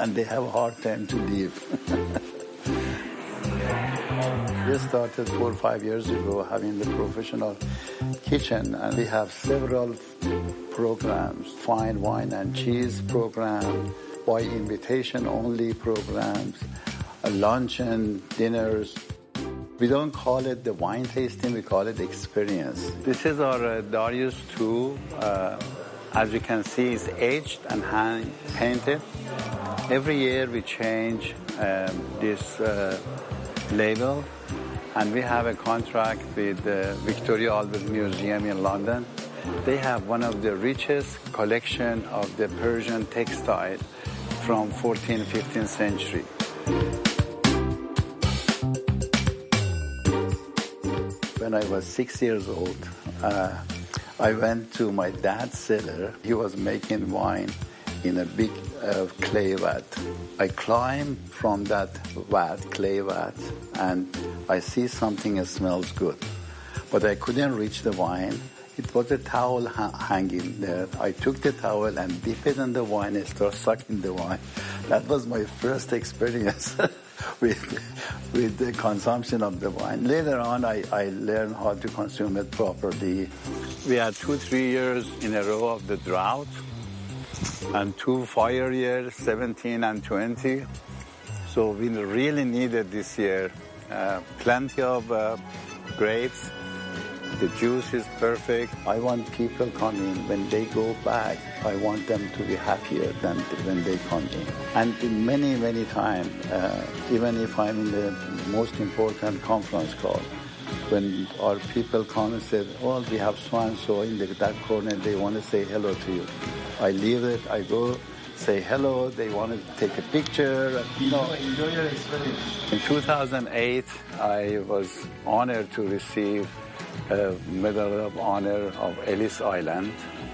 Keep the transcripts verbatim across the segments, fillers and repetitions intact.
and they have a hard time to leave. We started four or five years ago having the professional kitchen, and we have several programs, fine wine and cheese program, by invitation only programs, lunch and dinners. We don't call it the wine tasting, we call it experience. This is our uh, Darius two. Uh, as you can see, it's aged and hand painted. Every year we change um, this uh, label, and we have a contract with the Victoria Albert Museum in London. They have one of the richest collection of the Persian textile from fourteenth, fifteenth century. When I was six years old, uh, I went to my dad's cellar. He was making wine in a big uh, clay vat. I climbed from that vat, clay vat, and I see something that smells good. But I couldn't reach the wine. It was a towel ha- hanging there. I took the towel and dipped it in the wine and started sucking the wine. That was my first experience with, with the consumption of the wine. Later on, I, I learned how to consume it properly. We had two, three years in a row of the drought, and two fire years, seventeen and twenty. So we really needed this year uh, plenty of uh, grapes. The juice is perfect. I want people coming, when they go back, I want them to be happier than when they come in. And many, many times, uh, even if I'm in the most important conference call, when our people come and say, oh, we have so-and-so in the, that corner, they want to say hello to you. I leave it, I go say hello, they want to take a picture. You know, enjoy your experience. In two thousand eight, I was honored to receive a Medal of Honor of Ellis Island,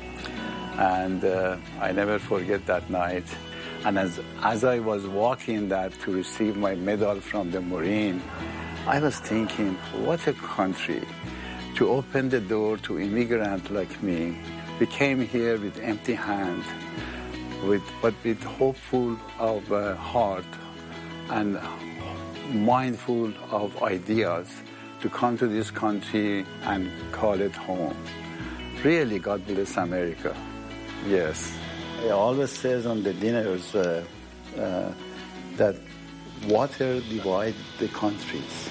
and uh, I never forget that night. And as as I was walking that to receive my medal from the Marine, I was thinking, what a country to open the door to immigrants like me. We came here with empty hand, with but with hopeful of uh, heart and mindful of ideas, to come to this country and call it home. Really, God bless America. Yes. It always says on the dinners uh, uh, that water divides the countries.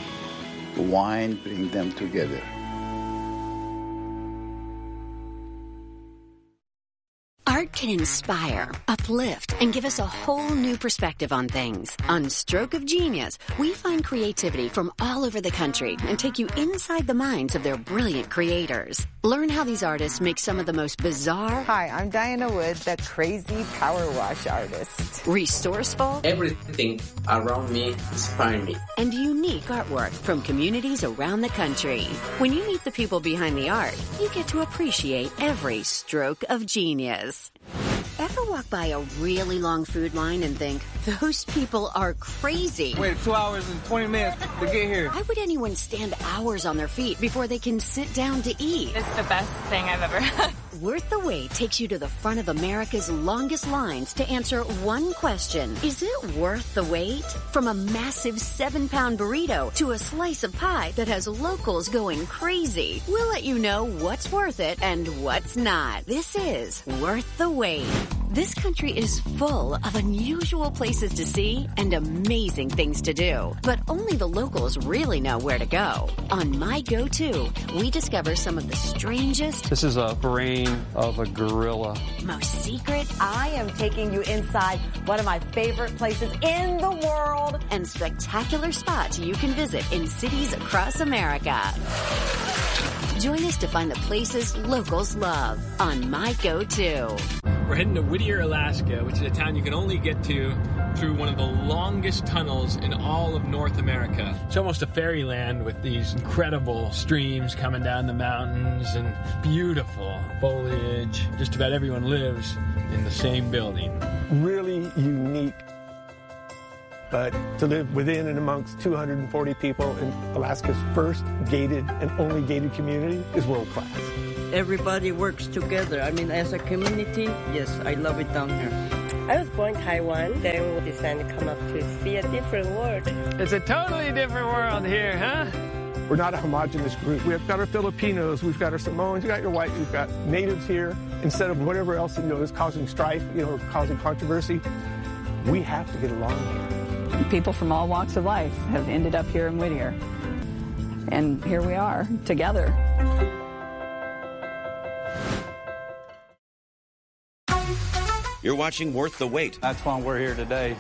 Wine brings them together. Art can inspire, uplift, and give us a whole new perspective on things. On Stroke of Genius, we find creativity from all over the country and take you inside the minds of their brilliant creators. Learn how these artists make some of the most bizarre... Hi, I'm Diana Wood, the crazy power wash artist. Resourceful... Everything around me inspires me. And unique artwork from communities around the country. When you meet the people behind the art, you get to appreciate every stroke of genius. Ever walk by a really long food line and think, those people are crazy? Wait two hours and twenty minutes to get here. Why would anyone stand hours on their feet before they can sit down to eat? It's the best thing I've ever had. Worth the Wait takes you to the front of America's longest lines to answer one question. Is it worth the wait? From a massive seven-pound burrito to a slice of pie that has locals going crazy, we'll let you know what's worth it and what's not. This is Worth the Wait. This country is full of unusual places to see and amazing things to do, but only the locals really know where to go. On My Go-To, we discover some of the strangest... This is a brain of a gorilla. Most secret... I am taking you inside one of my favorite places in the world. And spectacular spots you can visit in cities across America. Join us to find the places locals love on My Go-To. We're heading to Whittier, Alaska, which is a town you can only get to through one of the longest tunnels in all of North America. It's almost a fairyland with these incredible streams coming down the mountains and beautiful foliage. Just about everyone lives in the same building. Really unique. But to live within and amongst two hundred forty people in Alaska's first gated and only gated community is world class. Everybody works together. I mean, as a community, yes, I love it down here. I was born in Taiwan, then we decided to come up to see a different world. It's a totally different world here, huh? We're not a homogenous group. We've got our Filipinos, we've got our Samoans, we've got your whites, we've got natives here. Instead of whatever else, you know, is causing strife, you know, causing controversy, we have to get along here. People from all walks of life have ended up here in Whittier. And here we are, together. You're watching Worth the Wait. That's why we're here today.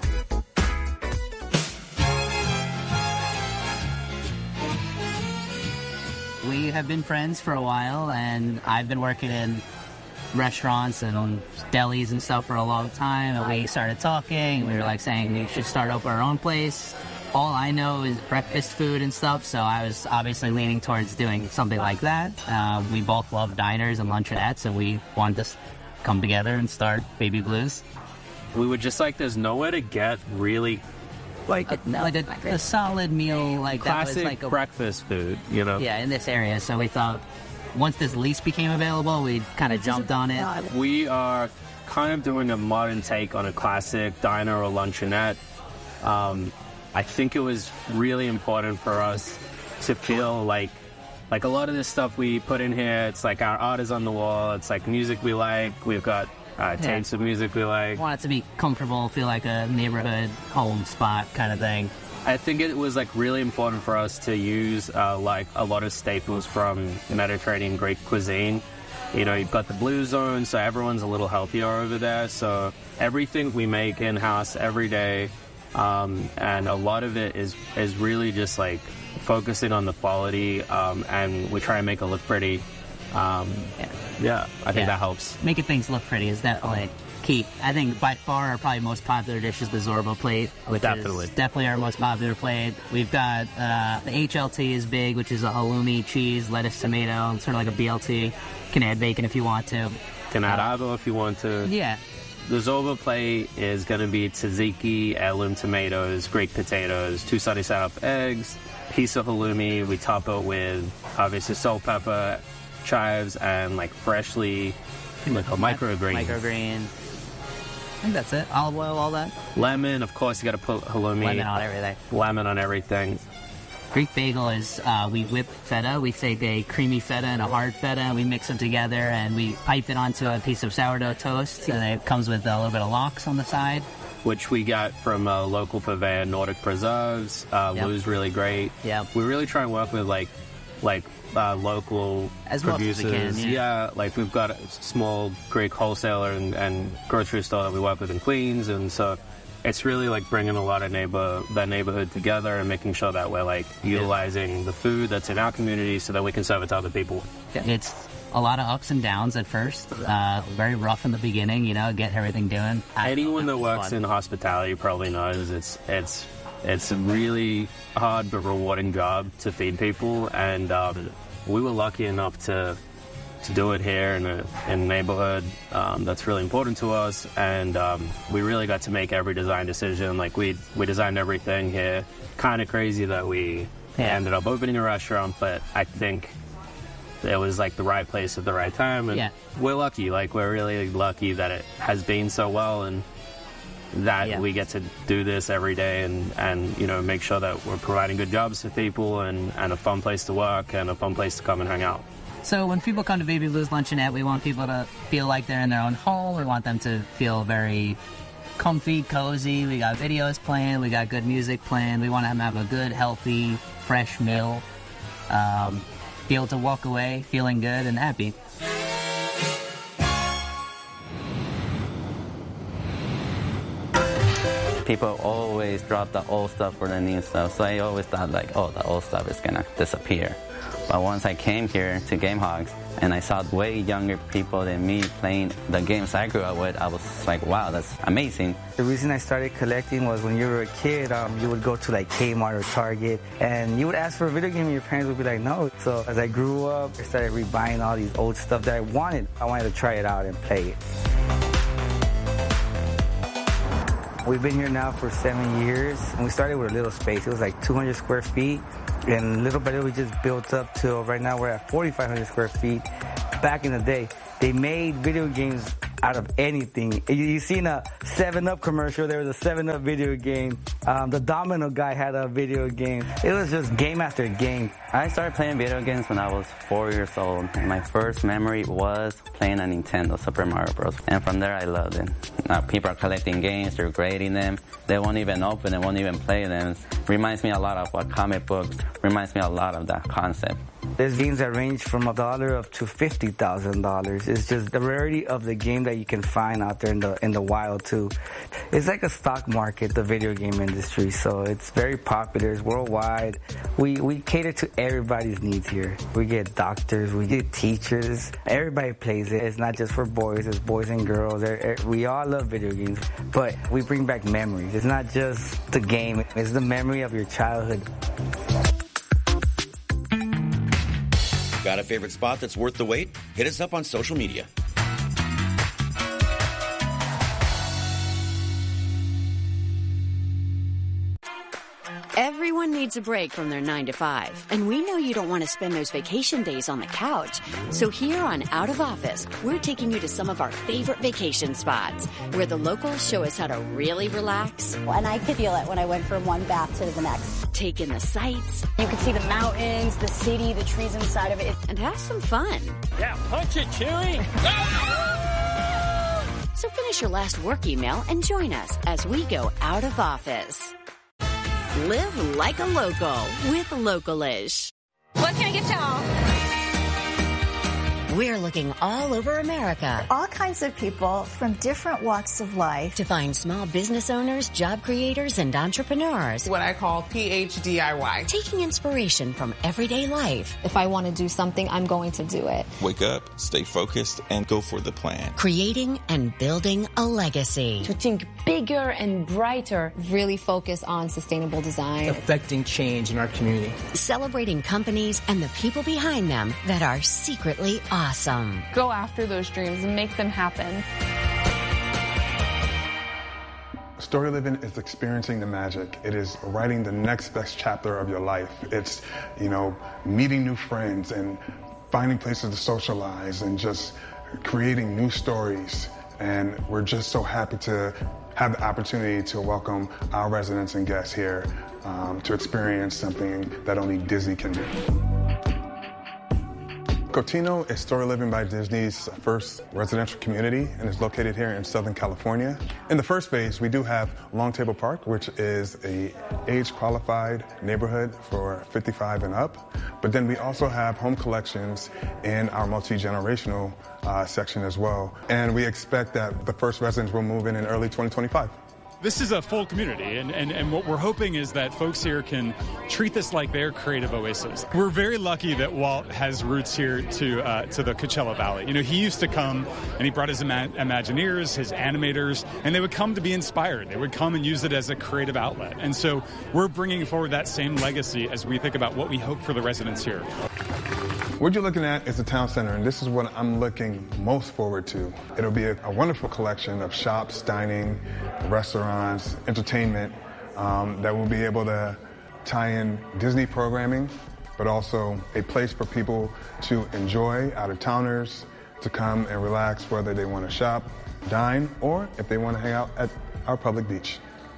We have been friends for a while, and I've been working in restaurants and delis and stuff for a long time, and we started talking. We were like saying we should start up our own place. All I know is breakfast food and stuff, so I was obviously leaning towards doing something like that. Uh, we both love diners and luncheonettes, and we wanted to come together and start Baby Blues. We were just like, there's nowhere to get really like a, like a, a solid meal, like classic that was like a, breakfast food, you know? Yeah, in this area. So we thought once this lease became available, we kind of jumped on it. We are kind of doing a modern take on a classic diner or luncheonette. Um, I think it was really important for us to feel like Like a lot of this stuff we put in here, it's like our art is on the wall. It's like music we like. We've got uh, tapes yeah. of music we like. Want it to be comfortable, feel like a neighborhood home spot kind of thing. I think it was like really important for us to use uh, like a lot of staples from Mediterranean Greek cuisine. You know, you've got the Blue Zone, so everyone's a little healthier over there. So everything we make in-house every day, um, and a lot of it is is really just like focusing on the quality, um, and we try and make it look pretty. Um, yeah. yeah, I think yeah. that helps. Making things look pretty is definitely key. I think by far our probably most popular dish is the Zorba plate, which definitely. is definitely our most popular plate. We've got uh, the H L T is big, which is a halloumi, cheese, lettuce, tomato, sort of like a B L T. You can add bacon if you want to. Can add uh, avo if you want to. Yeah. The Zorba plate is going to be tzatziki, heirloom tomatoes, Greek potatoes, two sunny side up eggs, piece of halloumi. We top it with obviously salt, pepper, chives, and like freshly like a microgreen. Microgreen. I think that's it. Olive oil, all that. Lemon, of course, you got to put halloumi. Lemon on everything. Lemon on everything. Greek bagel is, uh, we whip feta. We take a creamy feta and a hard feta, and we mix them together, and we pipe it onto a piece of sourdough toast, and it comes with a little bit of lox on the side. Which we got from a local purveyor, Nordic Preserves. Uh, yep. Lou's really great. Yeah. We really try and work with, like, like uh, local as producers. Much as we can, yeah. yeah, like we've got a small Greek wholesaler and, and grocery store that we work with in Queens, and so it's really like bringing a lot of neighbor that neighborhood together and making sure that we're like utilizing yeah. the food that's in our community so that we can serve it to other people. Yeah. It's a lot of ups and downs at first. Uh, very rough in the beginning, you know, get everything doing. Anyone that works fun. in hospitality probably knows it's it's it's a really hard but rewarding job to feed people, and um, we were lucky enough to to do it here in a, in a neighborhood um, that's really important to us, and um, we really got to make every design decision. Like we we designed everything here. Kind of crazy that we yeah. ended up opening a restaurant, but I think it was like the right place at the right time, and yeah. we're lucky. Like we're really lucky that it has been so well, and that yeah. we get to do this every day, and, and you know make sure that we're providing good jobs for people, and, and a fun place to work, and a fun place to come and hang out. So when people come to Baby Blues Luncheonette, we want people to feel like they're in their own home. We want them to feel very comfy, cozy. We got videos playing. We got good music playing. We want them to have a good, healthy, fresh meal. Um, be able to walk away feeling good and happy. People always drop the old stuff for the new stuff, so I always thought like, oh, the old stuff is gonna disappear. But once I came here to GameHogs and I saw way younger people than me playing the games I grew up with, I was like, wow, that's amazing. The reason I started collecting was when you were a kid, um, you would go to like Kmart or Target and you would ask for a video game and your parents would be like, no. So as I grew up, I started rebuying all these old stuff that I wanted. I wanted to try it out and play it. We've been here now for seven years, and we started with a little space. It was like two hundred square feet, and little by little we just built up to right now we're at forty-five hundred square feet back in the day. They made video games out of anything. You, you seen a seven up commercial, there was a seven up video game. Um, the Domino guy had a video game. It was just game after game. I started playing video games when I was four years old. And my first memory was playing a Nintendo, Super Mario Bros. And from there I loved it. Now people are collecting games, they're grading them. They won't even open them, won't even play them. Reminds me a lot of what comic books, reminds me a lot of that concept. There's games that range from a dollar up to fifty thousand dollars. It's just the rarity of the game that you can find out there in the in the wild too. It's like a stock market, the video game industry. So it's very popular. It's worldwide. We we cater to everybody's needs here. We get doctors, we get teachers. Everybody plays it. It's not just for boys. It's boys and girls. We all love video games, but we bring back memories. It's not just the game. It's the memory of your childhood. Got a favorite spot that's worth the wait? Hit us up on social media. Everyone needs a break from their nine to five, and we know you don't want to spend those vacation days on the couch. So here on Out of Office, we're taking you to some of our favorite vacation spots where the locals show us how to really relax. And I could feel it when I went from one bath to the next. Take in the sights. You could see the mountains, the city, the trees inside of it. And have some fun. Yeah, punch it, Chewie! So finish your last work email and join us as we go out of office. Live like a local with Localish. What can I get y'all? We're looking all over America. All kinds of people from different walks of life. To find small business owners, job creators, and entrepreneurs. What I call P H D I Y. Taking inspiration from everyday life. If I want to do something, I'm going to do it. Wake up, stay focused, and go for the plan. Creating and building a legacy. To think bigger and brighter. Really focus on sustainable design. Affecting change in our community. Celebrating companies and the people behind them that are secretly awesome. Awesome. Go after those dreams and make them happen. Story living is experiencing the magic. It is writing the next best chapter of your life. It's, you know, meeting new friends and finding places to socialize and just creating new stories. And we're just so happy to have the opportunity to welcome our residents and guests here um, to experience something that only Disney can do. Cotino is Story Living by Disney's first residential community and is located here in Southern California. In the first phase, we do have Long Table Park, which is a age-qualified neighborhood for fifty-five and up. But then we also have home collections in our multi-generational uh, section as well. And we expect that the first residents will move in in early twenty twenty-five. This is a full community, and, and, and what we're hoping is that folks here can treat this like their creative oasis. We're very lucky that Walt has roots here to uh, to the Coachella Valley. You know, he used to come, and he brought his ima- Imagineers, his animators, and they would come to be inspired. They would come and use it as a creative outlet. And so we're bringing forward that same legacy as we think about what we hope for the residents here. What you're looking at is the town center, and this is what I'm looking most forward to. It'll be a, a wonderful collection of shops, dining, restaurants, entertainment um, that will be able to tie in Disney programming, but also a place for people to enjoy, out-of-towners, to come and relax, whether they want to shop, dine, or if they want to hang out at our public beach.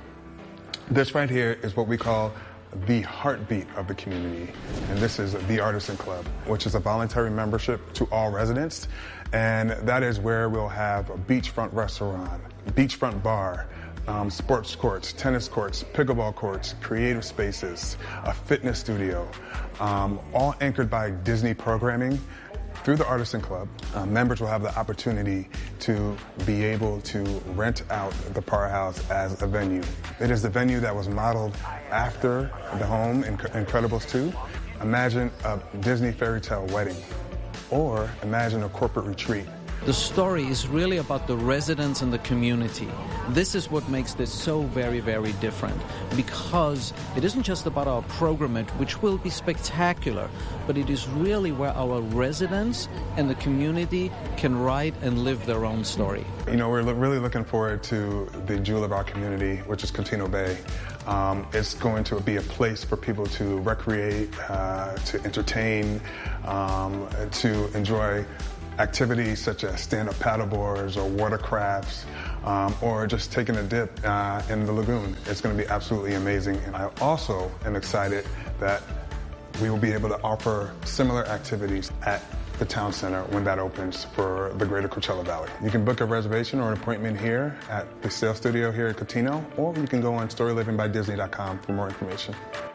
This right here is what we call the heartbeat of the community. And this is the Artisan Club, which is a voluntary membership to all residents. And that is where we'll have a beachfront restaurant, beachfront bar, um, sports courts, tennis courts, pickleball courts, creative spaces, a fitness studio, um, all anchored by Disney programming. Through the Artisan Club, uh, members will have the opportunity to be able to rent out the Powerhouse as a venue. It is the venue that was modeled after the home in Incredibles two. Imagine a Disney fairy tale wedding, or imagine a corporate retreat. The story is really about the residents and the community. This is what makes this so very, very different, because it isn't just about our programming, which will be spectacular, but it is really where our residents and the community can write and live their own story. You know, we're lo- really looking forward to the jewel of our community, which is Cotino Bay. Um, it's going to be a place for people to recreate, uh, to entertain, um, to enjoy activities such as stand-up paddleboards or watercrafts, um, or just taking a dip uh, in the lagoon. It's going to be absolutely amazing. And I also am excited that we will be able to offer similar activities at the town center when that opens for the greater Coachella Valley. You can book a reservation or an appointment here at the Sail Studio here at Cotino, or you can go on story living by disney dot com for more information.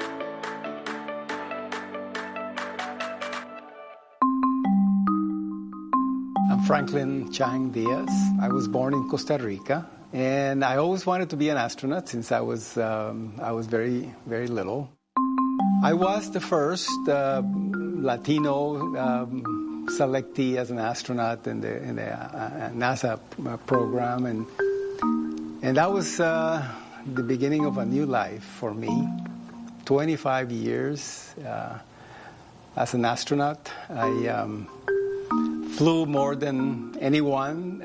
I'm Franklin Chang Diaz. I was born in Costa Rica, and I always wanted to be an astronaut since I was um, I was very, very little. I was the first uh, Latino um, selectee as an astronaut in the, in the uh, NASA program, and and that was uh, the beginning of a new life for me. twenty-five years uh, as an astronaut. I um, flew more than anyone,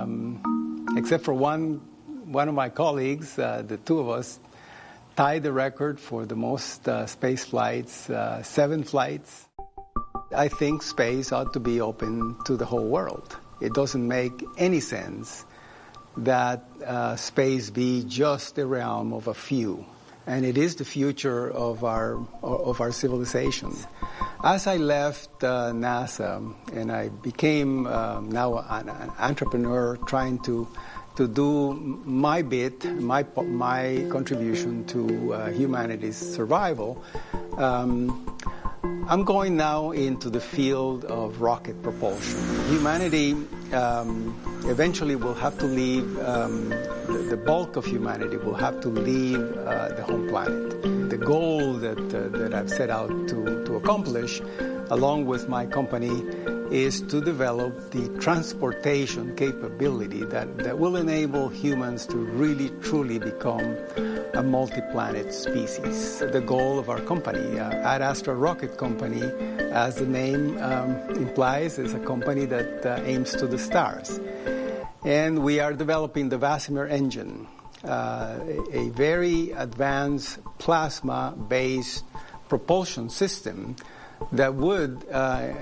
um, except for one one of my colleagues. Uh, the two of us tied the record for the most uh, space flights, uh, seven flights. I think space ought to be open to the whole world. It doesn't make any sense that uh, space be just the realm of a few. And it is the future of our of our civilization. As I left uh, NASA and I became uh, now an, an entrepreneur trying to to do my bit, my my contribution to uh, humanity's survival, um, I'm going now into the field of rocket propulsion. Humanity um, eventually will have to leave, um, the, the bulk of humanity will have to leave uh, the home planet. The goal that, uh, that I've set out to, to accomplish, along with my company, is to develop the transportation capability that, that will enable humans to really, truly become a multi-planet species. The goal of our company, uh, Ad Astra Rocket Company, as the name um, implies, is a company that uh, aims to the stars. And we are developing the Vasimer engine, uh, a very advanced plasma-based propulsion system that would uh,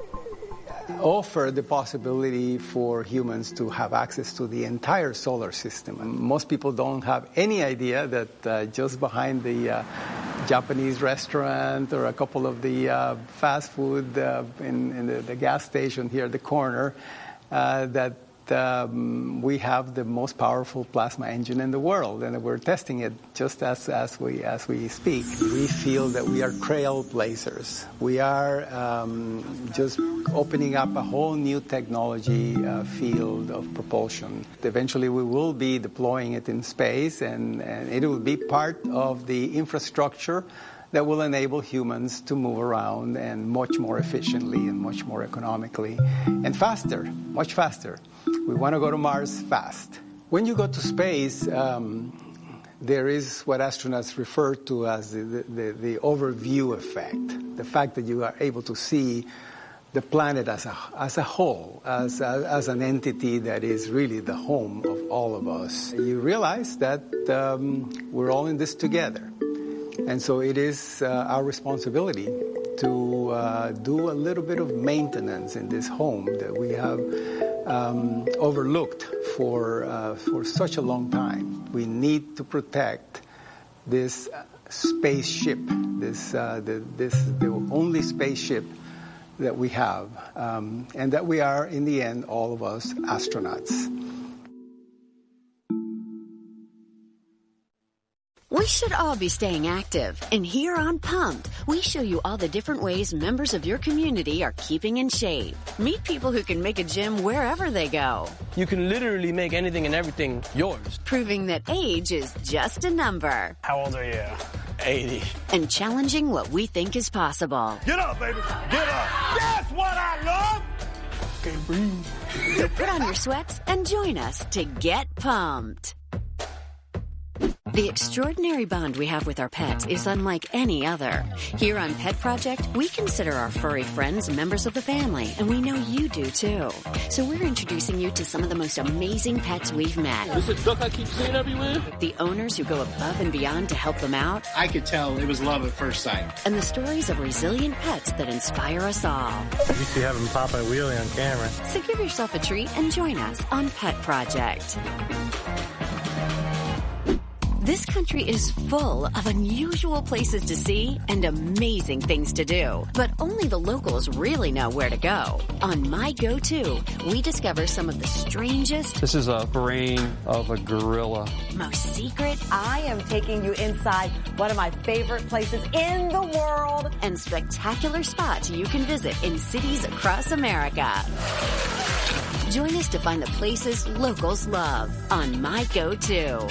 offer the possibility for humans to have access to the entire solar system. And most people don't have any idea that uh, just behind the uh, Japanese restaurant or a couple of the uh, fast food uh, in, in the, the gas station here at the corner, uh, that Um, we have the most powerful plasma engine in the world, and we're testing it just as, as we as we speak. We feel that we are trailblazers. We are um, just opening up a whole new technology uh, field of propulsion. Eventually, we will be deploying it in space, and, and it will be part of the infrastructure that will enable humans to move around and much more efficiently and much more economically and faster, much faster. We want to go to Mars fast. When you go to space, um, there is what astronauts refer to as the, the, the overview effect, the fact that you are able to see the planet as a, as a whole, as, as, as an entity that is really the home of all of us. You realize that um, we're all in this together. And so it is uh, our responsibility to uh, do a little bit of maintenance in this home that we have um, overlooked for uh, for such a long time. We need to protect this spaceship, this uh, the, this the only spaceship that we have, um, and that we are, in the end, all of us astronauts. We should all be staying active. And here on Pumped, we show you all the different ways members of your community are keeping in shape. Meet people who can make a gym wherever they go. You can literally make anything and everything yours. Proving that age is just a number. How old are you? eighty. And challenging what we think is possible. Get up, baby. Get up. That's what I love. Okay, breathe. So put on your sweats and join us to get pumped. The extraordinary bond we have with our pets is unlike any other. Here on Pet Project, we consider our furry friends members of the family, and we know you do too. So we're introducing you to some of the most amazing pets we've met. Is it duck I keep seeing everywhere? The owners who go above and beyond to help them out. I could tell it was love at first sight. And the stories of resilient pets that inspire us all. You used to have him pop a wheelie on camera. So give yourself a treat and join us on Pet Project. This country is full of unusual places to see and amazing things to do. But only the locals really know where to go. On My Go-To, we discover some of the strangest... This is a brain of a gorilla. ...most secret... I am taking you inside one of my favorite places in the world. ...and spectacular spots you can visit in cities across America. Join us to find the places locals love on My Go-To.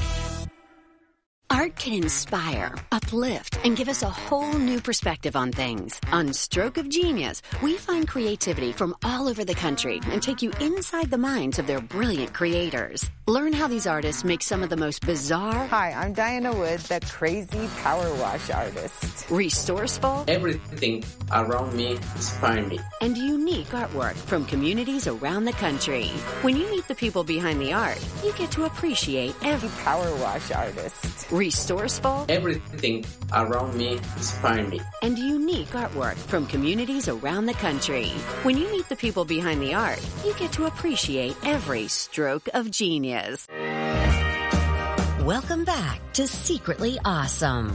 Art can inspire, uplift, and give us a whole new perspective on things. On Stroke of Genius, we find creativity from all over the country and take you inside the minds of their brilliant creators. Learn how these artists make some of the most bizarre... Hi, I'm Diana Wood, the crazy power wash artist. Resourceful... Everything around me inspires me. And unique artwork from communities around the country. When you meet the people behind the art, you get to appreciate every... Power wash artist. Resourceful... Everything around me inspires me. And unique artwork from communities around the country. When you meet the people behind the art, you get to appreciate every stroke of genius. Welcome back to Secretly Awesome.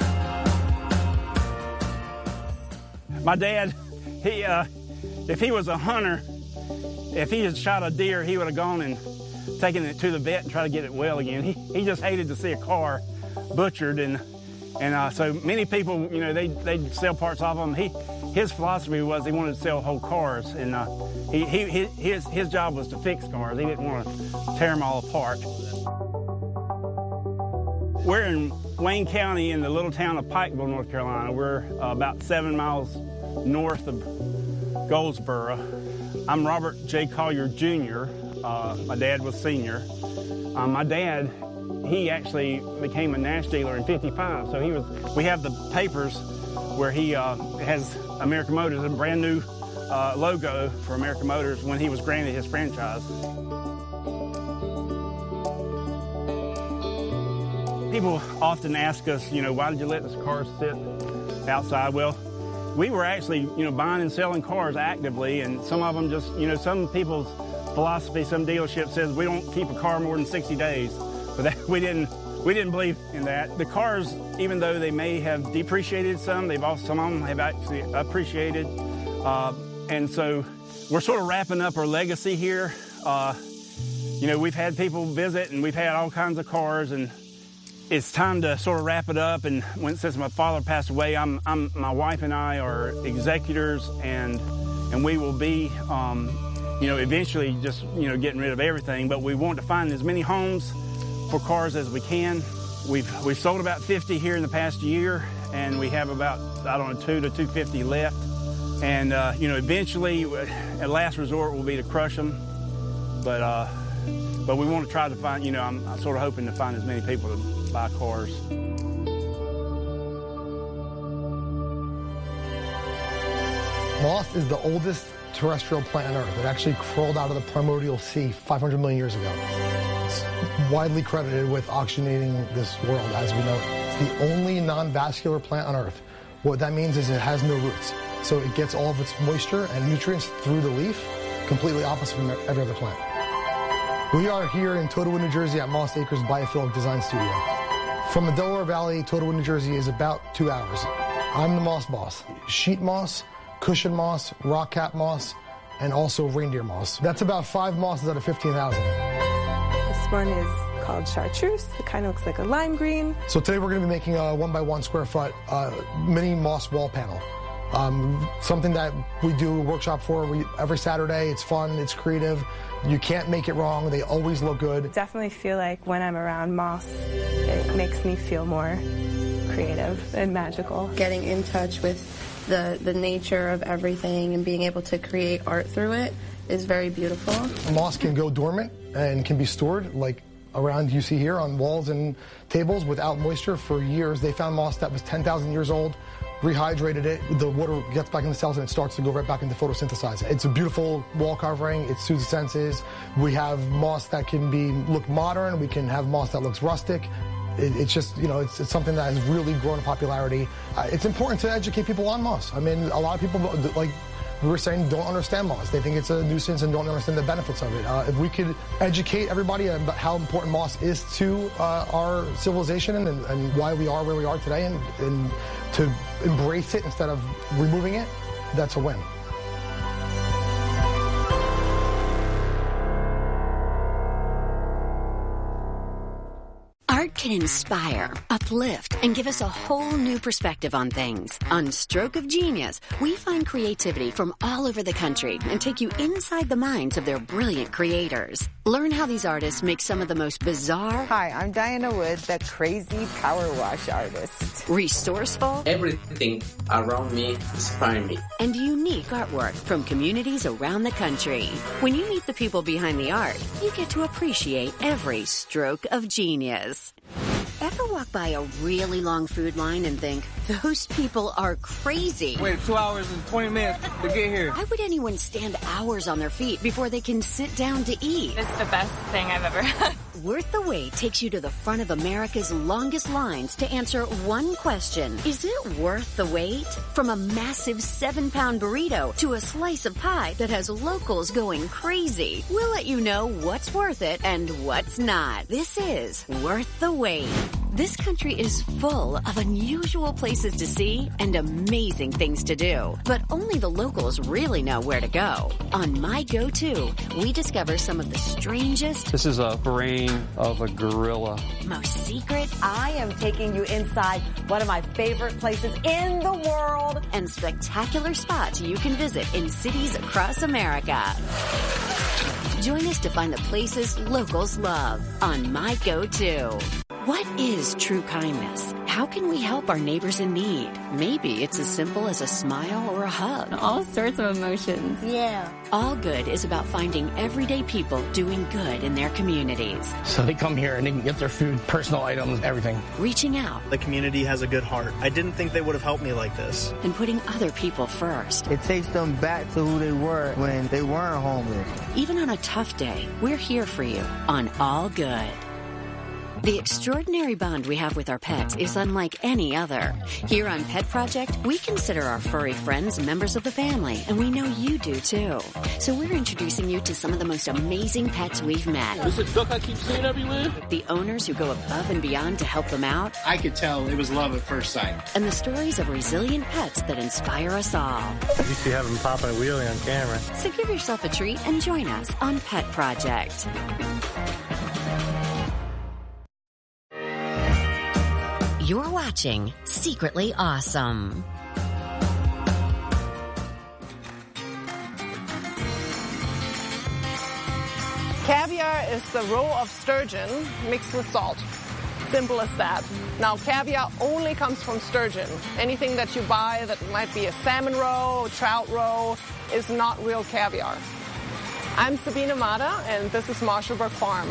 My dad, he, uh, if he was a hunter, if he had shot a deer, he would have gone and taken it to the vet and tried to get it well again. He, he just hated to see a car butchered, and and uh, so many people, you know, they they'd sell parts of them. He his philosophy was he wanted to sell whole cars, and uh, he, he his his job was to fix cars. He didn't want to tear them all apart. We're in Wayne County in the little town of Pikeville, North Carolina. We're uh, about seven miles north of Goldsboro. I'm Robert J. Collier Junior Uh, my dad was senior. Um, my dad, he actually became a Nash dealer in fifty-five. So he was. We have the papers where he uh, has American Motors, a brand new uh, logo for American Motors when he was granted his franchise. People often ask us, you know, why did you let this car sit outside? Well, we were actually, you know, buying and selling cars actively, and some of them just, you know, some people's philosophy, some dealership says we don't keep a car more than sixty days, but that, we didn't we didn't believe in that. The cars, even though they may have depreciated some, they've also some of them have actually appreciated, uh, and so we're sort of wrapping up our legacy here. Uh, you know, we've had people visit, and we've had all kinds of cars, and it's time to sort of wrap it up. And when, since my father passed away, I'm, I'm my wife and I are executors, and and we will be. Um, You know, eventually just, you know, getting rid of everything, but we want to find as many homes for cars as we can. We've we've sold about fifty here in the past year, and we have about, I don't know, two to two fifty left. And, uh, you know, eventually, at last resort, will be to crush them. But, uh, but we want to try to find, you know, I'm, I'm sort of hoping to find as many people to buy cars. Moss is the oldest terrestrial plant on Earth. It actually crawled out of the primordial sea five hundred million years ago. It's widely credited with oxygenating this world as we know it. It's the only non-vascular plant on Earth. What that means is it has no roots. So it gets all of its moisture and nutrients through the leaf, completely opposite from every other plant. We are here in Totowa, New Jersey at Moss Acres Biophilic Design Studio. From the Delaware Valley, Totowa, New Jersey is about two hours. I'm the moss boss. Sheet moss, cushion moss, rock cap moss, and also reindeer moss. That's about five mosses out of fifteen thousand. This one is called chartreuse. It kind of looks like a lime green. So today we're going to be making a one by one square foot uh, mini moss wall panel. Um, something that we do a workshop for we, every Saturday. It's fun, it's creative. You can't make it wrong. They always look good. I definitely feel like when I'm around moss, it makes me feel more creative and magical. Getting in touch with the, the nature of everything and being able to create art through it is very beautiful. Moss can go dormant and can be stored like around you see here on walls and tables without moisture for years. They found moss that was ten thousand years old, rehydrated it, the water gets back in the cells and it starts to go right back into photosynthesize. It's a beautiful wall covering, it soothes the senses. We have moss that can be look modern, we can have moss that looks rustic. It, it's just, you know, it's, it's something that has really grown in popularity. Uh, it's important to educate people on moss. I mean, a lot of people, like we were saying, don't understand moss. They think it's a nuisance and don't understand the benefits of it. Uh, if we could educate everybody about how important moss is to uh, our civilization and, and why we are where we are today, and, and to embrace it instead of removing it, that's a win. Art can inspire, uplift, and give us a whole new perspective on things. On Stroke of Genius, we find creativity from all over the country and take you inside the minds of their brilliant creators. Learn how these artists make some of the most bizarre... Hi, I'm Diana Wood, the crazy power wash artist. Resourceful... Everything around me inspires me. And unique artwork from communities around the country. When you meet the people behind the art, you get to appreciate every stroke of genius. Ever walk by a really long food line and think, those people are crazy? Wait two hours and twenty minutes to get here. Why would anyone stand hours on their feet before they can sit down to eat? It's the best thing I've ever had. Worth the Wait takes you to the front of America's longest lines to answer one question. Is it worth the wait? From a massive seven-pound burrito to a slice of pie that has locals going crazy, we'll let you know what's worth it and what's not. This is Worth the Wait. This country is full of unusual places to see and amazing things to do, but only the locals really know where to go. On My Go-To, we discover some of the strangest... This is a brain of a gorilla. Most secret... I am taking you inside one of my favorite places in the world. And spectacular spots you can visit in cities across America. Join us to find the places locals love on My Go-To. What is true kindness? How can we help our neighbors in need? Maybe it's as simple as a smile or a hug. All sorts of emotions. Yeah. All Good is about finding everyday people doing good in their communities. So they come here and they can get their food, personal items, everything. Reaching out. The community has a good heart. I didn't think they would have helped me like this. And putting other people first. It takes them back to who they were when they weren't homeless. Even on a tough day, we're here for you on All Good. The extraordinary bond we have with our pets is unlike any other. Here on Pet Project, we consider our furry friends members of the family, and we know you do too. So we're introducing you to some of the most amazing pets we've met. This is a duck I keep seeing everywhere. The owners who go above and beyond to help them out. I could tell it was love at first sight. And the stories of resilient pets that inspire us all. You see having Papa and Wheelie on camera. So give yourself a treat and join us on Pet Project. You're watching Secretly Awesome. Caviar is the roe of sturgeon mixed with salt. Simple as that. Now, caviar only comes from sturgeon. Anything that you buy that might be a salmon roe, trout roe, is not real caviar. I'm Sabine Mada, and this is Marshallberg Farm.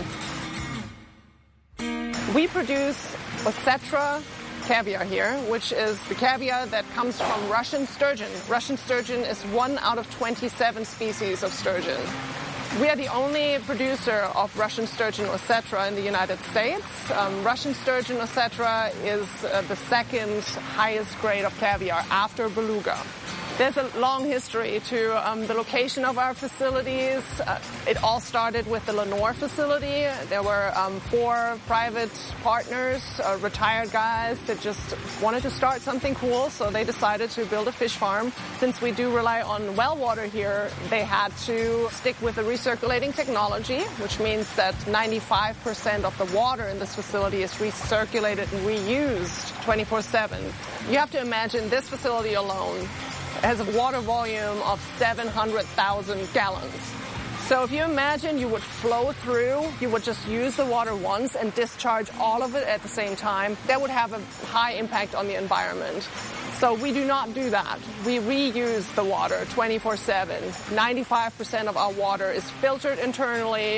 We produce Osetra caviar here, which is the caviar that comes from Russian sturgeon. Russian sturgeon is one out of twenty-seven species of sturgeon. We are the only producer of Russian sturgeon Osetra in the United States. Um, Russian sturgeon Osetra is uh, the second highest grade of caviar after beluga. There's a long history to um, the location of our facilities. Uh, it all started with the Lenore facility. There were um, four private partners, uh, retired guys that just wanted to start something cool, so they decided to build a fish farm. Since we do rely on well water here, they had to stick with the recirculating technology, which means that ninety-five percent of the water in this facility is recirculated and reused twenty-four seven. You have to imagine this facility alone has a water volume of seven hundred thousand gallons. So if you imagine you would flow through, you would just use the water once and discharge all of it at the same time, that would have a high impact on the environment. So we do not do that. We reuse the water twenty-four seven. ninety-five percent of our water is filtered internally,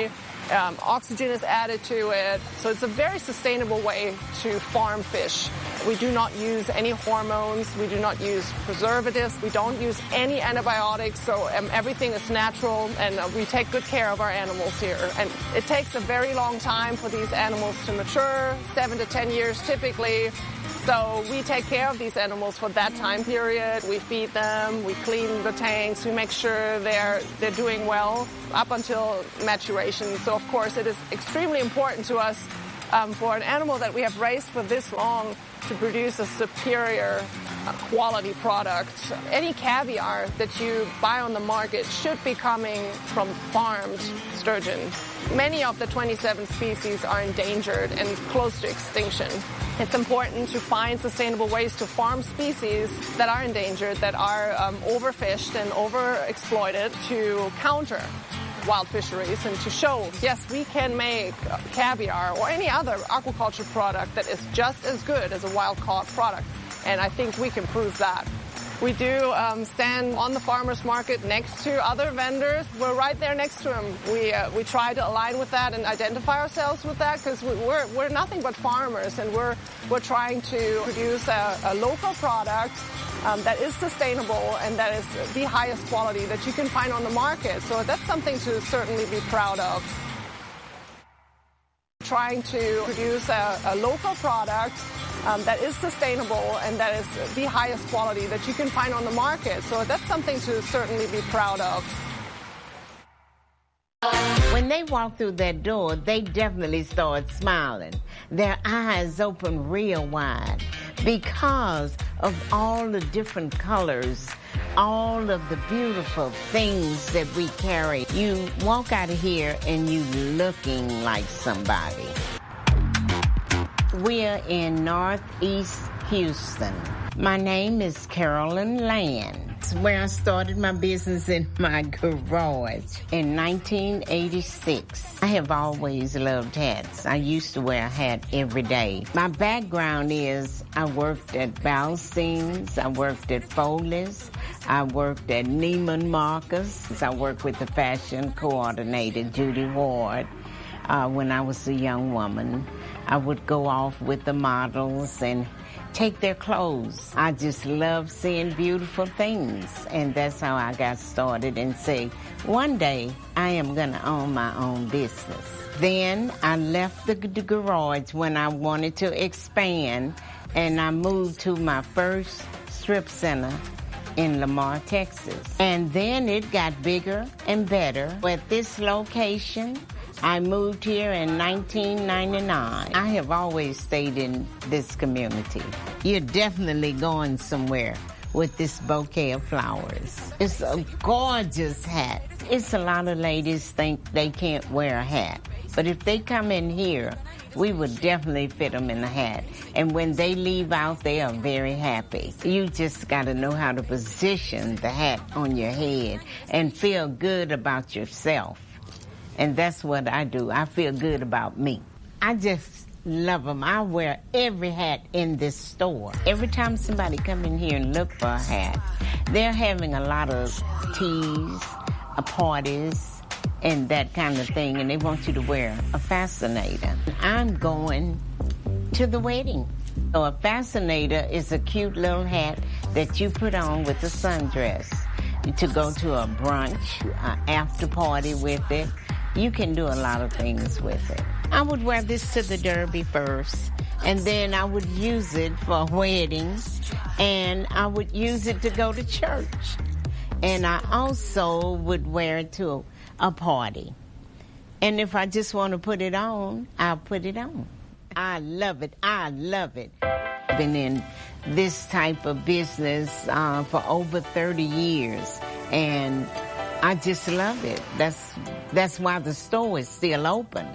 Um, oxygen is added to it, so it's a very sustainable way to farm fish. We do not use any hormones, we do not use preservatives, we don't use any antibiotics, so um, everything is natural, and uh, we take good care of our animals here. And it takes a very long time for these animals to mature, seven to ten years typically. So we take care of these animals for that time period. We feed them, we clean the tanks, we make sure they're they're doing well up until maturation. So of course it is extremely important to us um, for an animal that we have raised for this long to produce a superior uh, quality product. Any caviar that you buy on the market should be coming from farmed sturgeon. Many of the twenty-seven species are endangered and close to extinction. It's important to find sustainable ways to farm species that are endangered, that are um, overfished and overexploited, to counter wild fisheries and to show, yes, we can make caviar or any other aquaculture product that is just as good as a wild-caught product. And I think we can prove that. We do um, stand on the farmers market next to other vendors. We're right there next to them. We uh, we try to align with that and identify ourselves with that, because we're we're nothing but farmers, and we're we're trying to produce a, a local product um, that is sustainable and that is the highest quality that you can find on the market. So that's something to certainly be proud of. Trying to produce a, a local product Um, that is sustainable and that is the highest quality that you can find on the market. So that's something to certainly be proud of. When they walk through that door, they definitely start smiling. Their eyes open real wide because of all the different colors, all of the beautiful things that we carry. You walk out of here and you looking like somebody. We're in Northeast Houston. My name is Carolyn Land. It's where I started my business in my garage in nineteen eighty-six. I have always loved hats. I used to wear a hat every day. My background is I worked at Balstein's, I worked at Foley's, I worked at Neiman Marcus. I worked with the fashion coordinator, Judy Ward, uh, when I was a young woman. I would go off with the models and take their clothes. I just love seeing beautiful things, and that's how I got started and say, one day I am going to own my own business. Then I left the, the garage when I wanted to expand, and I moved to my first strip center in Lamar, Texas. And then it got bigger and better. At this location, I moved here in nineteen ninety-nine. I have always stayed in this community. You're definitely going somewhere with this bouquet of flowers. It's a gorgeous hat. It's a lot of ladies think they can't wear a hat. But if they come in here, we would definitely fit them in a hat. And when they leave out, they are very happy. You just got to know how to position the hat on your head and feel good about yourself. And that's what I do. I feel good about me. I just love them. I wear every hat in this store. Every time somebody come in here and look for a hat, they're having a lot of teas, uh, parties, and that kind of thing, and they want you to wear a fascinator. I'm going to the wedding. So a fascinator is a cute little hat that you put on with a sundress to go to a brunch, an after party with it. You can do a lot of things with it. I would wear this to the Derby first, and then I would use it for weddings, and I would use it to go to church. And I also would wear it to a party. And if I just want to put it on, I'll put it on. I love it. I love it. I've been in this type of business uh, for over thirty years, and I just love it. That's that's why the store is still open.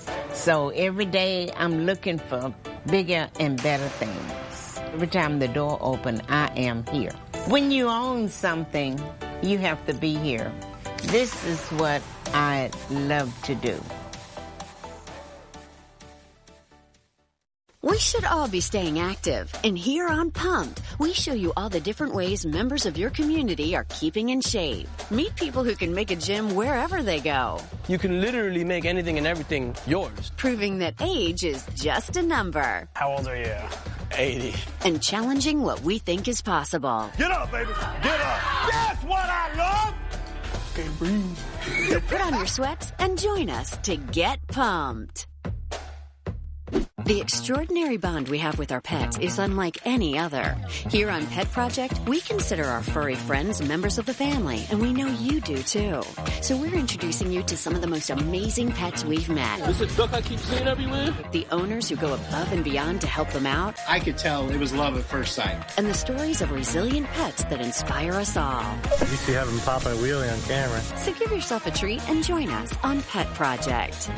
So every day I'm looking for bigger and better things. Every time the door opens, I am here. When you own something, you have to be here. This is what I love to do. We We should all be staying active. And here on Pumped, we show you all the different ways members of your community are keeping in shape. Meet people who can make a gym wherever they go. You can literally make anything and everything yours. Proving that age is just a number. How old are you? eighty. And challenging what we think is possible. Get up, baby. Get up. That's what I love. Can't breathe. So put on your sweats and join us to get pumped. The extraordinary bond we have with our pets is unlike any other. Here on Pet Project, we consider our furry friends members of the family, and we know you do too. So we're introducing you to some of the most amazing pets we've met. Is it duck I keep seeing everywhere? The owners who go above and beyond to help them out. I could tell it was love at first sight. And the stories of resilient pets that inspire us all. You used to have them popping a wheelie on camera. So give yourself a treat and join us on Pet Project.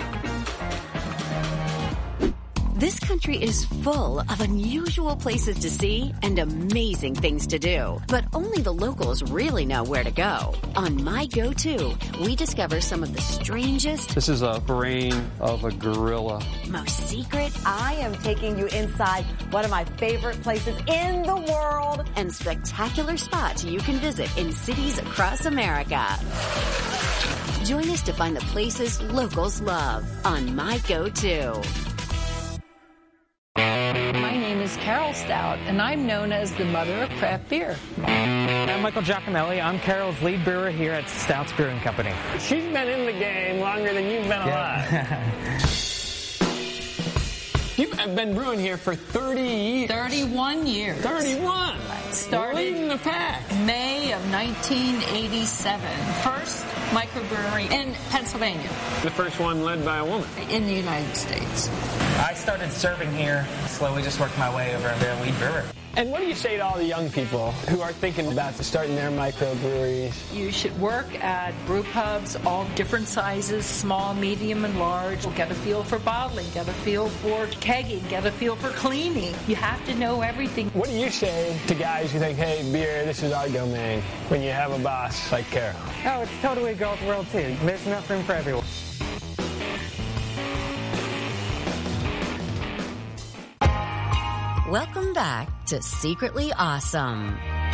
This country is full of unusual places to see and amazing things to do, but only the locals really know where to go. On My Go-To, we discover some of the strangest... This is a brain of a gorilla. ...most secret... I am taking you inside one of my favorite places in the world... ...and spectacular spots you can visit in cities across America. Join us to find the places locals love on My Go-To. My name is Carol Stout, and I'm known as the mother of craft beer. I'm Michael Giacomelli. I'm Carol's lead brewer here at Stout's Brewing Company. She's been in the game longer than you've been Yeah. alive. You've been brewing here for thirty years. thirty-one years. thirty-one. Started leading the pack. May of nineteen eighty-seven. First microbrewery in Pennsylvania. The first one led by a woman. In the United States. I started serving here, slowly just worked my way over to lead brewer. And what do you say to all the young people who are thinking about starting their microbreweries? You should work at brew pubs, all different sizes, small, medium, and large. Get a feel for bottling, get a feel for kegging, get a feel for cleaning. You have to know everything. What do you say to guys who think, hey, beer, this is our domain, when you have a boss like Carol? Oh, it's totally a girls' world, too. There's enough room for everyone. Welcome back to Secretly Awesome.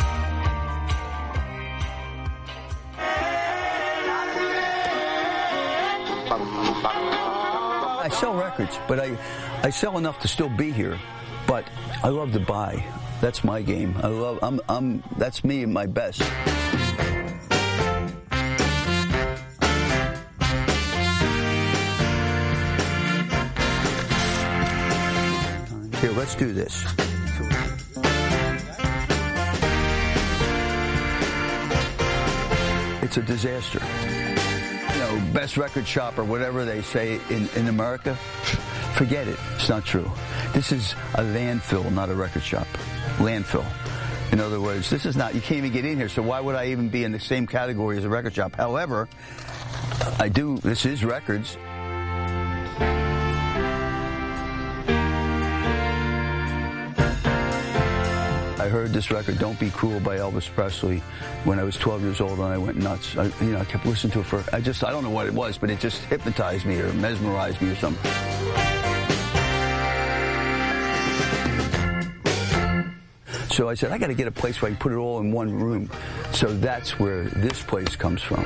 I sell records, but I, I sell enough to still be here. But I love to buy. That's my game. I love. I'm. I'm. That's me at my best. Here, let's do this. It's a disaster. You know, best record shop or whatever they say in, in America, forget it. It's not true. This is a landfill, not a record shop. Landfill. In other words, this is not, you can't even get in here, so why would I even be in the same category as a record shop? However, I do, this is records. I heard this record, Don't Be Cruel by Elvis Presley, when I was twelve years old, and I went nuts. I, you know, I kept listening to it for, I just, I don't know what it was, but it just hypnotized me or mesmerized me or something. So I said, I got to get a place where I can put it all in one room. So that's where this place comes from.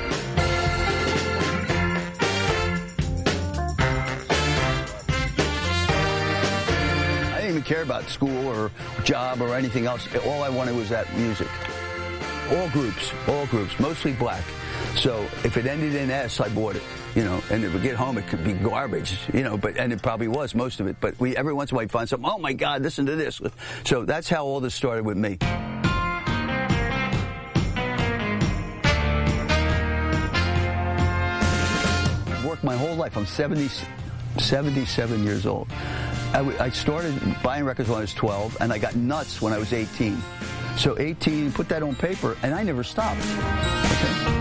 Care about school or job or anything else. All I wanted was that music. All groups, all groups, mostly black. So if it ended in S, I bought it, you know, and if we get home, it could be garbage, you know, but, and it probably was, most of it. But we, every once in a while, find something, oh my God, listen to this. So that's how all this started with me. I've worked my whole life. I'm seventy, seventy-seven years old. I, I started buying records when I was twelve, and I got nuts when I was eighteen. So eighteen, put that on paper, and I never stopped. Okay?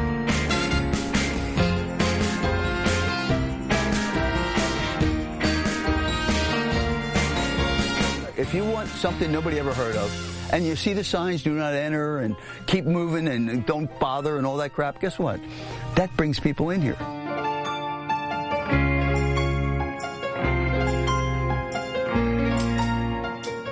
If you want something nobody ever heard of, and you see the signs, do not enter, and keep moving, and don't bother, and all that crap, guess what? That brings people in here.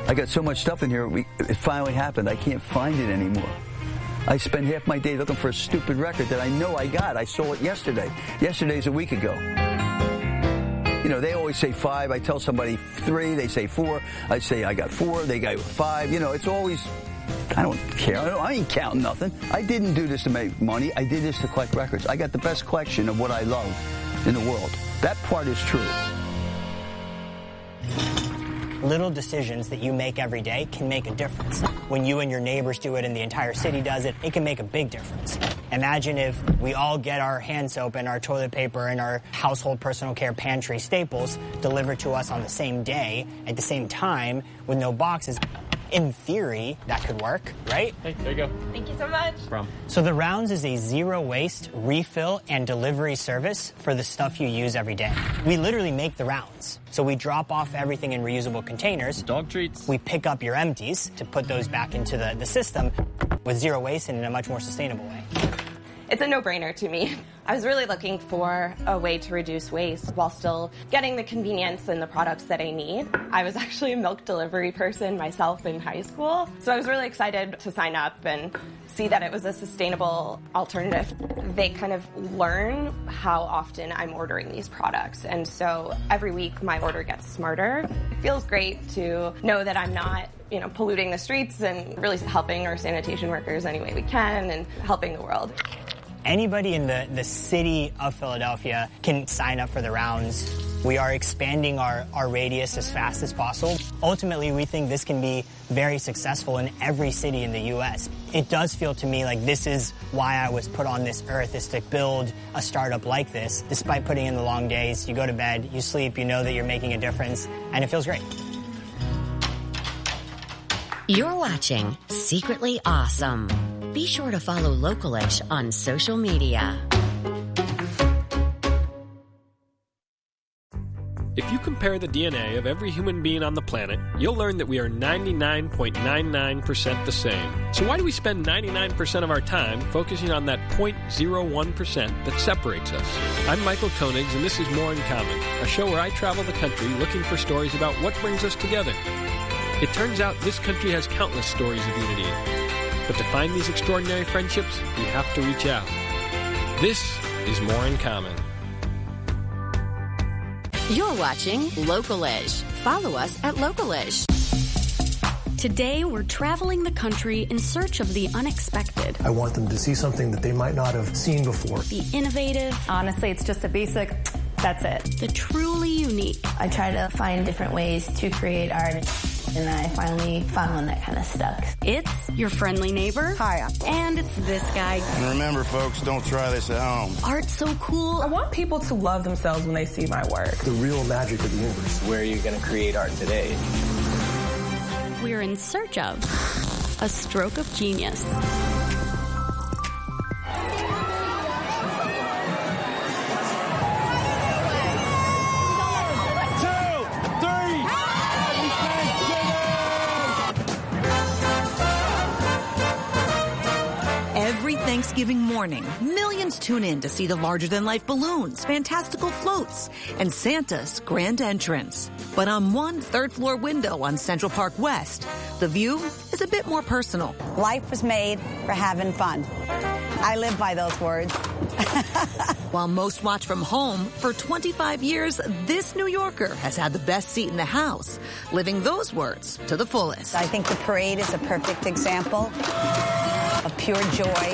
I got so much stuff in here, we, it finally happened. I can't find it anymore. I spend half my day looking for a stupid record that I know I got. I saw it yesterday. Yesterday's a week ago. You know, they always say five. I tell somebody three. They say four. I say I got four. They got five. You know, it's always, I don't care. I, don't, I ain't counting nothing. I didn't do this to make money. I did this to collect records. I got the best collection of what I love in the world. That part is true. Little decisions that you make every day can make a difference. When you and your neighbors do it and the entire city does it, it can make a big difference. Imagine if we all get our hand soap and our toilet paper and our household personal care pantry staples delivered to us on the same day, at the same time, with no boxes. In theory, that could work, right? Hey, there you go. Thank you so much. From. So the Rounds is a zero-waste refill and delivery service for the stuff you use every day. We literally make the rounds. So we drop off everything in reusable containers. Dog treats. We pick up your empties to put those back into the, the system with zero waste and in a much more sustainable way. It's a no-brainer to me. I was really looking for a way to reduce waste while still getting the convenience and the products that I need. I was actually a milk delivery person myself in high school, so I was really excited to sign up and see that it was a sustainable alternative. They kind of learn how often I'm ordering these products, and so every week my order gets smarter. It feels great to know that I'm not, you know, polluting the streets and really helping our sanitation workers any way we can and helping the world. Anybody in the, the city of Philadelphia can sign up for the Rounds. We are expanding our, our radius as fast as possible. Ultimately, we think this can be very successful in every city in the U S. It does feel to me like this is why I was put on this earth, is to build a startup like this. Despite putting in the long days, you go to bed, you sleep, you know that you're making a difference, and it feels great. You're watching Secretly Awesome. Be sure to follow Localish on social media. If you compare the D N A of every human being on the planet, you'll learn that we are ninety-nine point nine nine percent the same. So why do we spend ninety-nine percent of our time focusing on that zero point zero one percent that separates us? I'm Michael Koenigs, and this is More in Common, a show where I travel the country looking for stories about what brings us together. It turns out this country has countless stories of unity. But to find these extraordinary friendships, we have to reach out. This is More in Common. You're watching Localish. Follow us at Localish. Today, we're traveling the country in search of the unexpected. I want them to see something that they might not have seen before. The innovative. Honestly, it's just a basic, that's it. The truly unique. I try to find different ways to create art. And I finally found one that kind of stuck. It's your friendly neighbor. Hi. And it's this guy. And remember, folks, don't try this at home. Art's so cool. I want people to love themselves when they see my work. The real magic of the universe. Where are you going to create art today? We're in search of a stroke of genius. Thanksgiving morning, millions tune in to see the larger-than-life balloons, fantastical floats, and Santa's grand entrance. But on one third-floor window on Central Park West, the view is a bit more personal. Life was made for having fun. I live by those words. While most watch from home, for twenty-five years, this New Yorker has had the best seat in the house, living those words to the fullest. I think the parade is a perfect example of pure joy.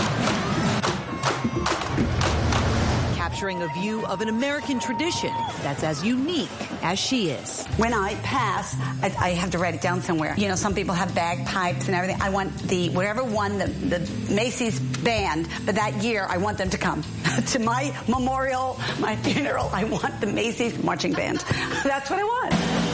Capturing a view of an American tradition that's as unique as she is. When I pass, I, I have to write it down somewhere. You know, some people have bagpipes and everything. I want the, wherever won the, the Macy's band, but that year I want them to come. To my memorial, my funeral, I want the Macy's marching band. That's what I want.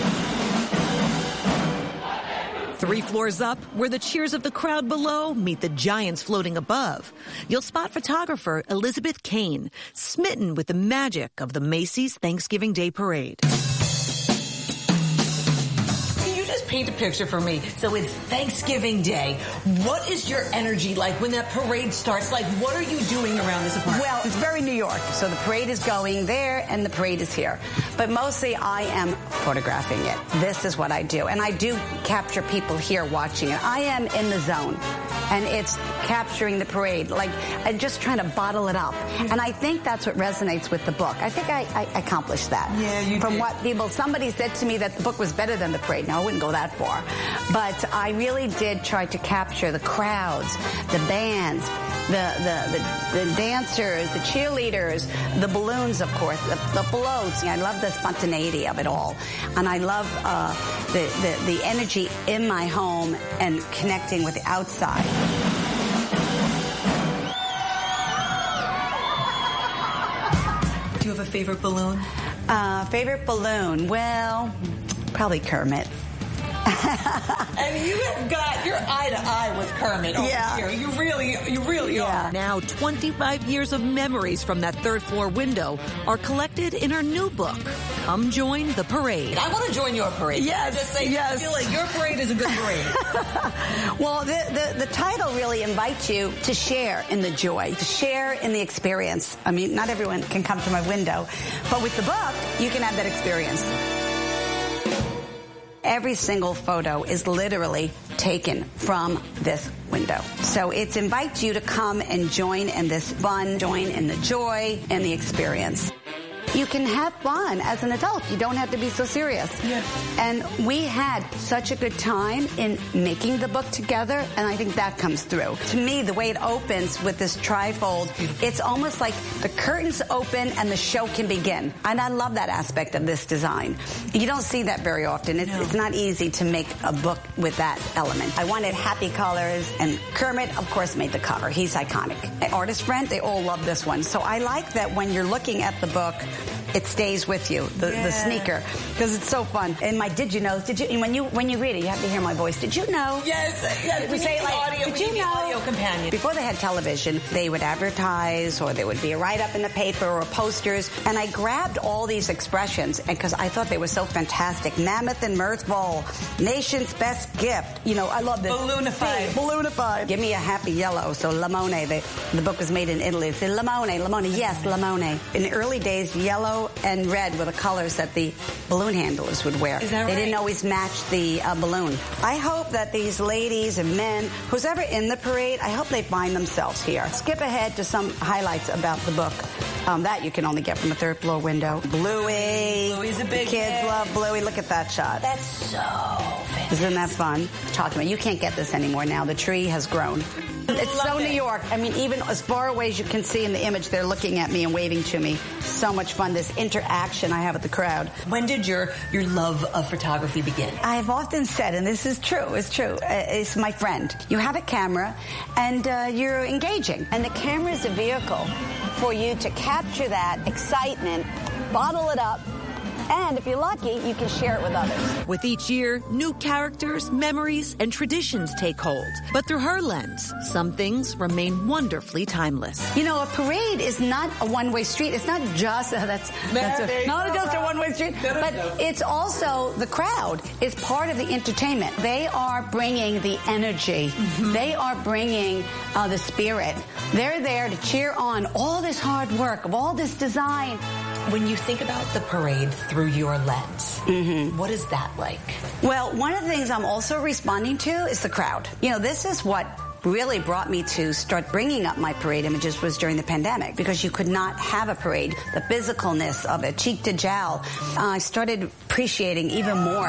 Three floors up, where the cheers of the crowd below meet the giants floating above, you'll spot photographer Elizabeth Kane, smitten with the magic of the Macy's Thanksgiving Day Parade. Can you just paint a picture for me. So it's Thanksgiving Day. What is your energy like when that parade starts? Like, what are you doing around this apartment? Well, it's very New York. So the parade is going there and the parade is here. But mostly I am photographing it. This is what I do. And I do capture people here watching it. I am in the zone. And it's capturing the parade, like, and just trying to bottle it up. And I think that's what resonates with the book. I think I, I accomplished that. Yeah, you From did. what people, somebody said to me that the book was better than the parade. Now, I wouldn't go that far. But I really did try to capture the crowds, the bands, the, the, the, the dancers, the cheerleaders, the balloons, of course, the, the floats. I love the spontaneity of it all. And I love uh, the, the, the energy in my home and connecting with the outside. Do you have a favorite balloon? Uh, favorite balloon? Well, probably Kermit. And you have got your eye to eye with Kermit over Yeah. here. You really, you really are. Now, twenty-five years of memories from that third floor window are collected in her new book, Come Join the Parade. I want to join your parade. Yes, Just say, yes. I feel like your parade is a good parade. Well, the, the, the title really invites you to share in the joy, to share in the experience. I mean, not everyone can come to my window, but with the book, you can have that experience. Every single photo is literally taken from this window. So it invites you to come and join in this fun, join in the joy and the experience. You can have fun as an adult. You don't have to be so serious. Yeah. And we had such a good time in making the book together, and I think that comes through. To me, the way it opens with this trifold, it's almost like the curtains open and the show can begin. And I love that aspect of this design. You don't see that very often. It's, no. it's not easy to make a book with that element. I wanted happy colors, and Kermit, of course, made the cover. He's iconic. My artist friend, they all love this one. So I like that when you're looking at the book, it stays with you, the, yeah. the sneaker, because it's so fun. And my did you know? Did you when you when you read it, you have to hear my voice. Did you know? Yes, yes. We, we say it like, audio, did you know? Audio companion. Before they had television, they would advertise, or there would be a write-up in the paper or posters. And I grabbed all these expressions because I thought they were so fantastic. Mammoth and mirthful, nation's best gift. You know, I love this. Balloonified. See, balloonified. Give me a happy yellow. So limone. The, the book was made in Italy. It's limone, limone. Yes, limone. In the early days, yellow and red were the colors that the balloon handlers would wear. Is that right? They didn't always match the uh, balloon. I hope that these ladies and men, who's ever in the parade, I hope they find themselves here. Skip ahead to some highlights about the book. Um, that you can only get from a third floor window. Bluey. Bluey's a big The kids hit. love Bluey. Look at that shot. That's so fantastic. Isn't that fun? Talking about, you can't get this anymore now. The tree has grown. It's Love so it. New York. I mean, even as far away as you can see in the image, they're looking at me and waving to me. So much fun, this interaction I have with the crowd. When did your, your love of photography begin? I've often said, and this is true, it's true, uh, it's my friend. You have a camera, and uh, you're engaging. And the camera is a vehicle for you to capture that excitement, bottle it up, and if you're lucky, you can share it with others. With each year, new characters, memories, and traditions take hold. But through her lens, some things remain wonderfully timeless. You know, a parade is not a one-way street. It's not just, uh, that's, that's a, not just a one-way street, but it's also the crowd is part of the entertainment. They are bringing the energy. Mm-hmm. They are bringing uh, the spirit. They're there to cheer on all this hard work, of all this design. When you think about the parade through your lens, mm-hmm. what is that like? Well, one of the things I'm also responding to is the crowd. You know, this is what really brought me to start bringing up my parade images was during the pandemic, because you could not have a parade. The physicalness of it, cheek to jowl, uh, I started appreciating even more.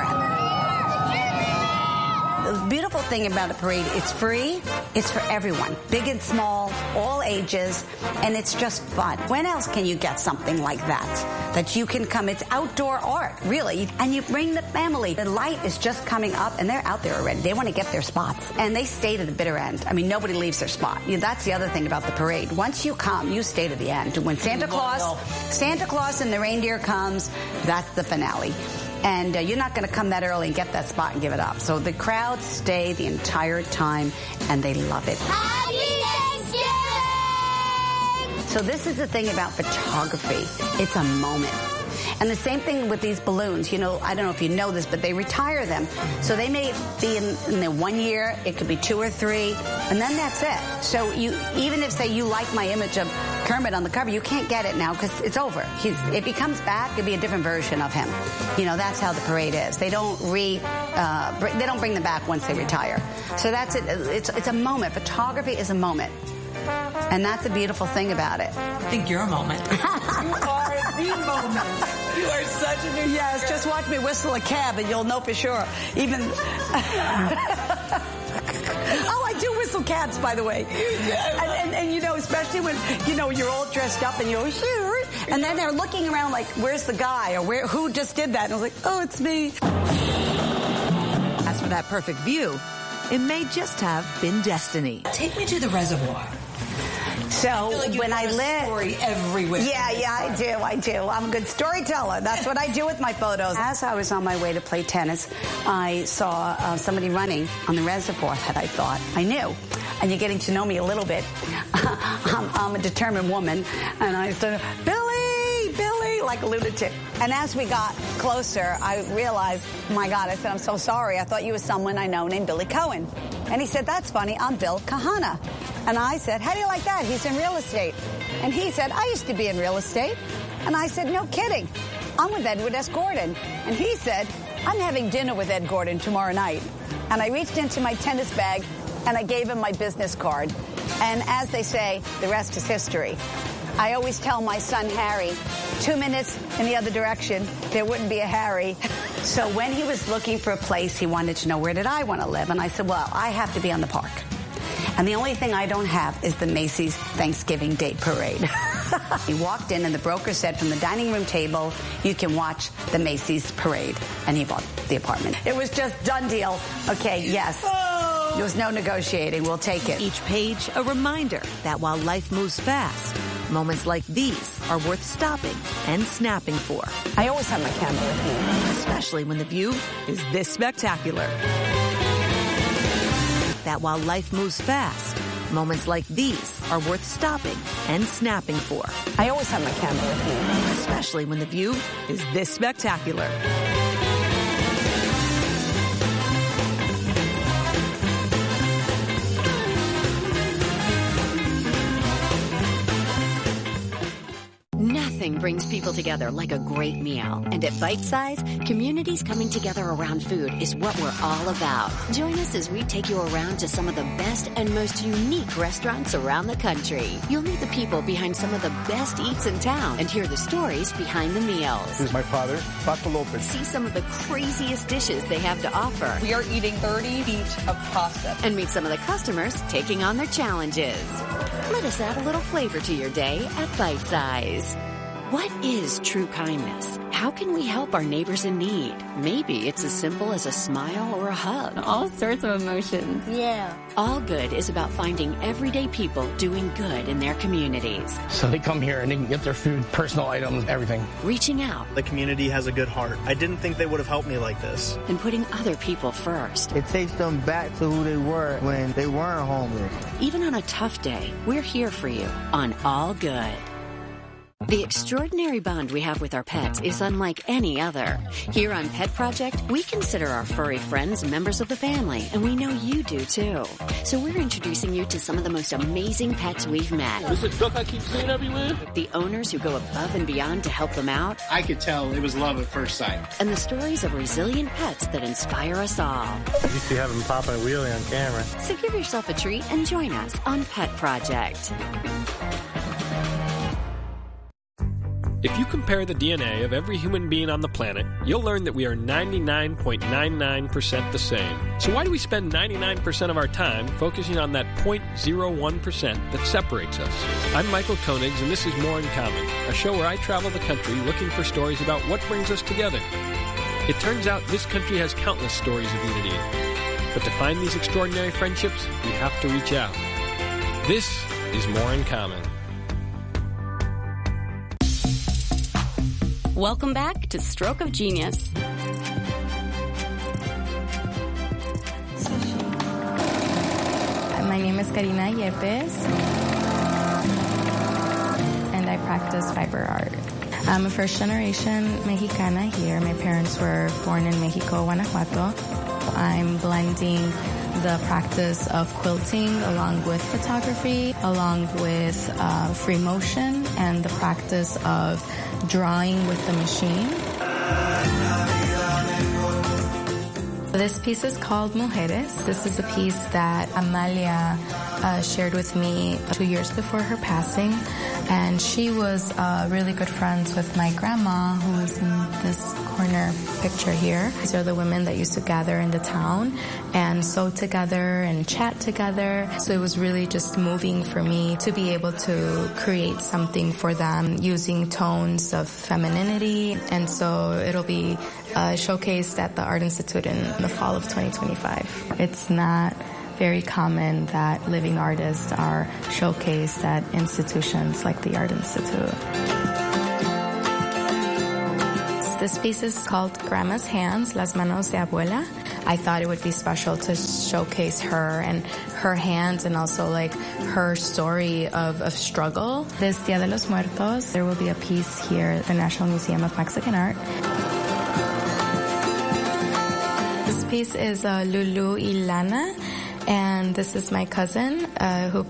The beautiful thing about a parade, it's free, it's for everyone, big and small, all ages, and it's just fun. When else can you get something like that? That you can come, it's outdoor art, really, and you bring the family. The light is just coming up, and they're out there already. They want to get their spots, and they stay to the bitter end. I mean, nobody leaves their spot. You know, that's the other thing about the parade. Once you come, you stay to the end. When Santa Claus, Santa Claus and the reindeer comes, that's the finale. And uh, you're not going to come that early and get that spot and give it up. So the crowds stay the entire time, and they love it. Happy Thanksgiving! So this is the thing about photography. It's a moment. And the same thing with these balloons. You know, I don't know if you know this, but they retire them. So they may be in, in the one year, it could be two or three, and then that's it. So you, even if, say, you like my image of Kermit on the cover, you can't get it now because it's over. He's, if he comes back, it'll be a different version of him. You know, that's how the parade is. They don't re, uh, br- they don't bring them back once they retire. So that's it. It's, it's a moment. Photography is a moment. And that's a beautiful thing about it. I think you're a moment. You are the moment. You are such a new. Yes, just watch me whistle a cab and you'll know for sure. Even. Oh, I do whistle cabs, by the way. And, and, and, you know, especially when, you know, you're all dressed up and you're here, and then they're looking around like, where's the guy? Or where? Who just did that? And I was like, oh, it's me. As for that perfect view, it may just have been destiny. Take me to the reservoir. So I feel like you when I have a live, story everywhere. Yeah, yeah, I do, I do. I'm a good storyteller. That's what I do with my photos. As I was on my way to play tennis, I saw uh, somebody running on the reservoir that I thought I knew. And you're getting to know me a little bit. I'm, I'm a determined woman, and I started, Billy, Billy, like a lunatic. And as we got closer, I realized, my God, I said, I'm so sorry. I thought you were someone I know named Billy Cohen. And he said, that's funny, I'm Bill Kahana. And I said, how do you like that? He's in real estate. And he said, I used to be in real estate. And I said, no kidding. I'm with Edward S. Gordon. And he said, I'm having dinner with Ed Gordon tomorrow night. And I reached into my tennis bag and I gave him my business card. And as they say, the rest is history. I always tell my son, Harry, two minutes in the other direction, there wouldn't be a Harry. So when he was looking for a place, he wanted to know, where did I want to live? And I said, well, I have to be on the park. And the only thing I don't have is the Macy's Thanksgiving Day Parade. He walked in and the broker said, from the dining room table, you can watch the Macy's parade. And he bought the apartment. It was just done deal. Okay, yes. Oh. There was no negotiating. We'll take it. Each page, a reminder that while life moves fast, moments like these are worth stopping and snapping for. I always have my camera with me. Especially when the view is this spectacular. That while life moves fast, moments like these are worth stopping and snapping for. I always have my camera with me. Especially when the view is this spectacular. Nothing brings people together like a great meal. And at Bite Size, communities coming together around food is what we're all about. Join us as we take you around to some of the best and most unique restaurants around the country. You'll meet the people behind some of the best eats in town and hear the stories behind the meals. This is my father, Paco Lopez. See some of the craziest dishes they have to offer. We are eating thirty feet of pasta. And meet some of the customers taking on their challenges. Let us add a little flavor to your day at Bite Size. What is true kindness? How can we help our neighbors in need? Maybe it's as simple as a smile or a hug. All sorts of emotions. Yeah. All Good is about finding everyday people doing good in their communities. So they come here and they can get their food, personal items, everything. Reaching out. The community has a good heart. I didn't think they would have helped me like this. And putting other people first. It takes them back to who they were when they weren't homeless. Even on a tough day, we're here for you on All Good. The extraordinary bond we have with our pets is unlike any other. Here on Pet Project, we consider our furry friends members of the family, and we know you do too. So we're introducing you to some of the most amazing pets we've met. This is a duck I keep seeing everywhere. The owners who go above and beyond to help them out. I could tell it was love at first sight. And the stories of resilient pets that inspire us all. You used to have them popping a wheelie on camera. So give yourself a treat and join us on Pet Project. If you compare the D N A of every human being on the planet, you'll learn that we are ninety-nine point nine nine percent the same. So why do we spend ninety-nine percent of our time focusing on that zero point zero one percent that separates us? I'm Michael Koenigs, and this is More in Common, a show where I travel the country looking for stories about what brings us together. It turns out this country has countless stories of unity. But to find these extraordinary friendships, we have to reach out. This is More in Common. Welcome back to Stroke of Genius. My name is Karina Yepes, and I practice fiber art. I'm a first-generation Mexicana here. My parents were born in Mexico, Guanajuato. I'm blending the practice of quilting along with photography, along with uh, free motion, and the practice of drawing with the machine. This piece is called Mujeres. This is a piece that Amalia uh, shared with me two years before her passing. And she was uh, really good friends with my grandma, who is in this corner picture here. These are the women that used to gather in the town and sew together and chat together. So it was really just moving for me to be able to create something for them using tones of femininity. And so it'll be uh, showcased at the Art Institute in the fall of twenty twenty-five. It's not very common that living artists are showcased at institutions like the Art Institute. This piece is called Grandma's Hands, Las Manos de Abuela. I thought it would be special to showcase her and her hands and also like her story of, of struggle. This Dia de los Muertos, there will be a piece here at the National Museum of Mexican Art. This piece is uh, Lulu y Lana. And this is my cousin, uh, who